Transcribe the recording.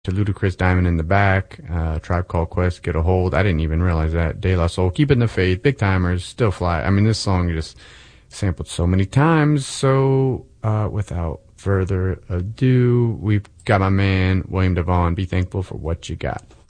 to Ludacris, Diamond in the Back, Tribe Called Quest, Get a Hold. I didn't even realize that. De La Soul, Keeping the Faith, Big Timers, Still Fly. I mean, this song just sampled so many times. So without further ado, we've got my man William DeVaughn. Be thankful for what you got.